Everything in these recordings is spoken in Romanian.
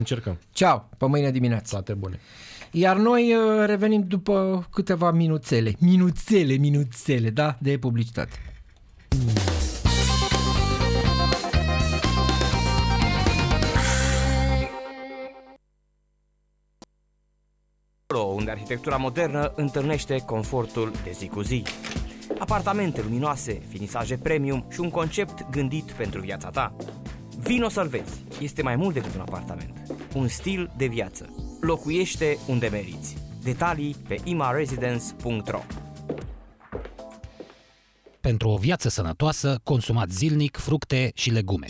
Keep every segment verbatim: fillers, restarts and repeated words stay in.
Încercăm. Ceau, pe mâine dimineață. Toate bune. Iar noi revenim după câteva minuțele, minuțele, minuțele, da, de publicitate. Unde arhitectura modernă întâlnește confortul de zi cu zi. Apartamente luminoase, finisaje premium și un concept gândit pentru viața ta. Vino să-l vezi. Este mai mult decât un apartament. Un stil de viață. Locuiește unde meriți. Detalii pe ima residence punct ro. Pentru o viață sănătoasă, consumați zilnic fructe și legume.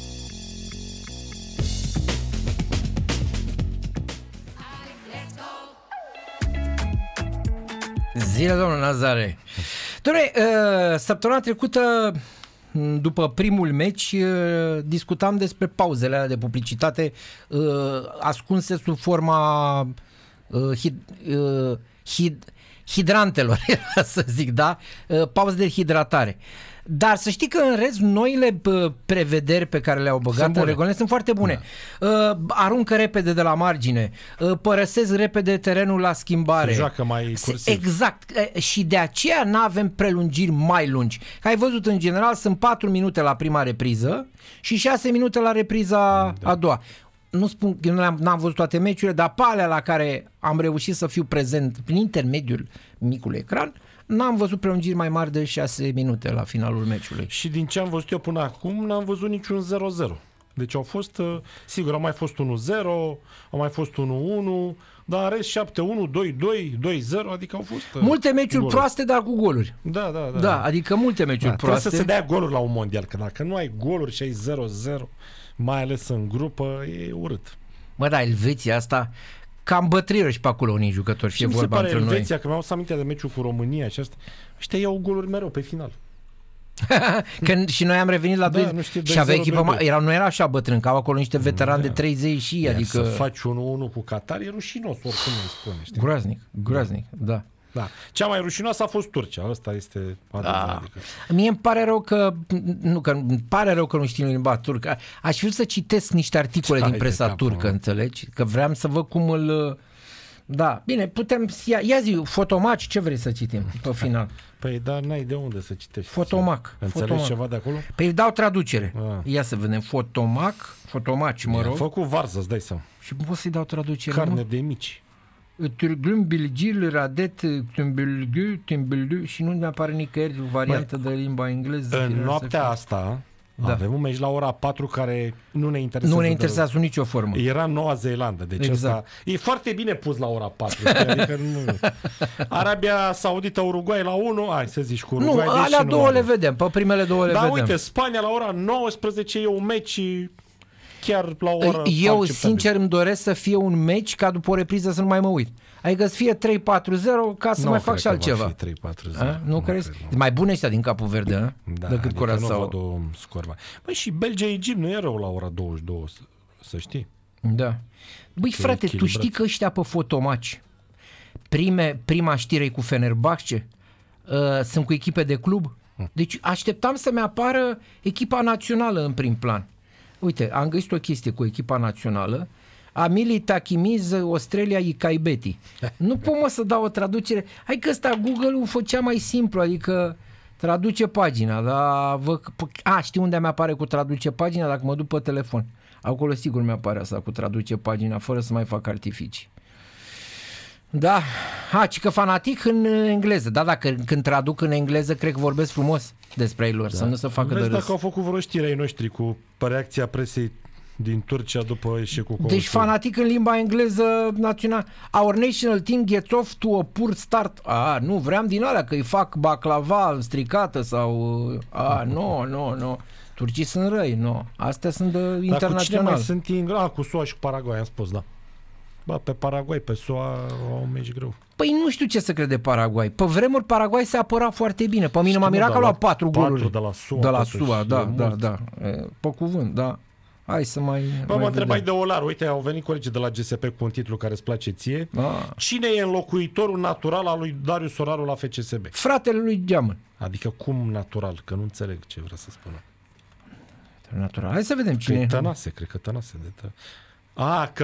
Zile, domnul Nazare. Doamne, săptămâna trecută, după primul meci, discutam despre pauzele alea de publicitate ascunse sub forma hid, hid, hidrantelor, să zic, da? Pauze de hidratare. Dar să știi că în rest noile prevederi pe care le-au băgat în regulament sunt foarte bune. Da. Aruncă repede de la margine, părăsesc repede terenul la schimbare. Se joacă mai cursiv. Exact. Și de aceea nu avem prelungiri mai lungi. Ai văzut, în general sunt patru minute la prima repriză și șase minute la repriza da. a doua. Nu spun că nu am, n-am văzut toate meciurile, dar pe alea la care am reușit să fiu prezent prin intermediul micului ecran, n-am văzut prelungiri mai mari de șase minute la finalul meciului. Și din ce am văzut eu până acum, n-am văzut niciun zero zero. Deci au fost, sigur, au mai fost unu zero, au mai fost unu unu, dar în rest șapte unu, doi doi, doi zero, adică au fost multe meciuri goluri. proaste, dar cu goluri. Da, da, da. Da, adică multe meciuri da, proaste. Trebuie să se dea goluri la un mondial, că dacă nu ai goluri și ai zero zero, mai ales în grupă, e urât. Bă, da, Elveția asta cam bătrână și pe acolo unii jucători, fie vorba între noi. Și mi se pare Elveția, că mi-au să aminte de meciul cu România și asta, ăștia iau goluri mereu pe final. Când și noi am revenit la da, doi nu știu, și avea echipă mai, era, nu era așa bătrân, că au acolo niște veterani da. de treizeci și, Iar adică... să faci unu unu cu Qatar e rușinos, oricum îi spune, știi? Groaznic, groaznic, da. da. Da. Cea mai rușinoasă a fost Turcia, asta este da. Adică. Mie îmi pare rău că nu, că îmi pare rău că nu știu limba turcă. Aș vrea să citesc niște articole din presa turcă, înțelegi? Că vreau să văd cum îl... Da, bine, putem... Ia, ia zi, Fotomac, ce vrei să citim pe final? Păi, dar n-ai de unde să citești. Fotomac. Înțelegi Fotomac. ceva de acolo? Păi dau traducere. Ah. Ia să vedem. Fotomac, Fotomaci, mă rog. Am făcut varză, îți dai seama. Și pot să-i dau traducere, Carne mă? de mici. Târglâm, bilgil, radet, tâmbâlgâ, tâmbâlgâ și nu mi-apare nicăieri variantă Băi, de limba engleză. În noaptea asta da. avem un meci la ora patru care nu ne interesează. Nu ne interesează sub nicio formă. Era Noua Zeelandă, deci exact. Asta e foarte bine pus la ora patru. Adică nu... Arabia Saudită, Uruguay la unu, hai să zici cu Uruguay. Nu, alea două nu le vedem, pe primele două le da, vedem. Da, uite, Spania la ora nouăsprezece e un meci chiar la ora Eu sincer îmi doresc să fie un meci ca după o repriză să nu mai mă uit. Adică să fie trei patru zero ca să nu mai fac și altceva. trei patru zero. Nu, nu crezi? Cred, mai bune ăștia din Capul Verde, a? Da, decât adică Curaçao. Nu văd o scor. Băi, și Belgia-Egipt nu e rău la ora douăzeci și două, să, să știi. Da. Băi, frate, echilibrat. Tu știi că ăștia pe Fotomaci, prime, prima știre e cu Fenerbahce, uh, sunt cu echipe de club. Hmm. Deci așteptam să-mi apară echipa națională în prim plan. Uite, am găsit o chestie cu echipa națională. Amili Takimiz, Australia Ikaibeti. Nu pot mă să dau o traducere. Hai că ăsta Google-ul făcea mai simplu, adică traduce pagina. Dar vă... A, știi unde mi-apare cu traduce pagina? Dacă mă duc pe telefon. Acolo sigur mi-apare asta cu traduce pagina, fără să mai fac artificii. Da, ha, ci că fanatic în engleză. Da, dacă când traduc în engleză, cred că vorbesc frumos despre ei lor, da. Să nu se facă de râs. Dacă au făcut vreo știre ai noștri cu reacția presei din Turcia după eșecul cu Deci fanatic în limba engleză națională. Our national team gets off to a poor start. A, nu, vreau din alea că îi fac baclava stricată sau... A, nu, nu, nu. Turcii sunt răi, nu. Astea sunt de internațional. Dar cu cine mai sunt ingre? A, cu S U A și cu Paraguay, am spus, da. Ba, pe Paraguay, pe S U A au un meci greu. Păi nu știu ce să crede Paraguay. Pe vremuri Paraguay se apăra foarte bine. Pe mine m-a mirat că a luat patru goluri. De la S U A. De la S U A, da, da, da. Pe cuvânt, da. Hai să mai... Bă, mă întrebai de Olar. Uite, au venit colegii de la G S P cu un titlu care îți place ție. Ah. Cine e înlocuitorul natural al lui Darius Oraru la F C S B? Fratele lui Geamăn. Adică cum natural? Că nu înțeleg ce vrea să spună. Natural. Hai să vedem cine e. Tănase, cred că Tănase. De tă... A, că